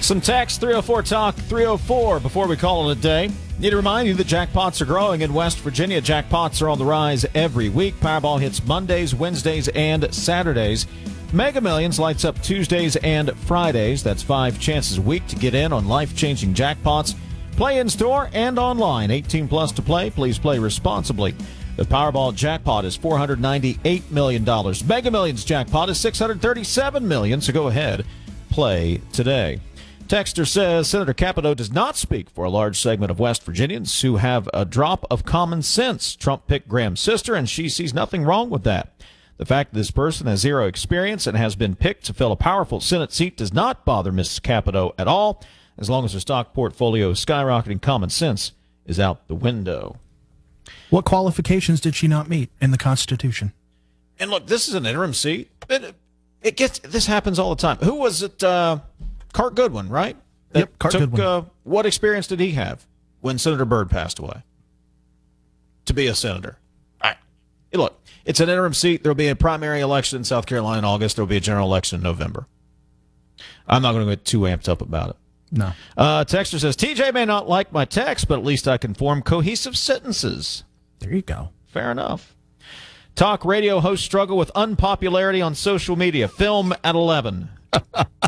Some text, 304 Talk 304 before we call it a day. Need to remind you that jackpots are growing in West Virginia. Jackpots are on the rise every week. Powerball hits Mondays, Wednesdays, and Saturdays. Mega Millions lights up Tuesdays and Fridays. That's 5 chances a week to get in on life-changing jackpots. Play in store and online. 18 plus to play. Please play responsibly. The Powerball jackpot is $498 million. Mega Millions jackpot is $637 million. So go ahead, play today. Texter says Senator Capito does not speak for a large segment of West Virginians who have a drop of common sense. Trump picked Graham's sister, and she sees nothing wrong with that. The fact that this person has zero experience and has been picked to fill a powerful Senate seat does not bother Mrs. Capito at all, as long as her stock portfolio is skyrocketing. Common sense is out the window. What qualifications did she not meet in the Constitution? And look, this is an interim seat. This happens all the time. Who was it? Cart Goodwin, right? Yep, Cart Goodwin. What experience did he have when Senator Byrd passed away to be a senator? Look, it's an interim seat. There will be a primary election in South Carolina in August. There will be a general election in November. I'm not going to get too amped up about it. No. Texter says, TJ may not like my text, but at least I can form cohesive sentences. There you go. Fair enough. Talk radio hosts struggle with unpopularity on social media. Film at 11.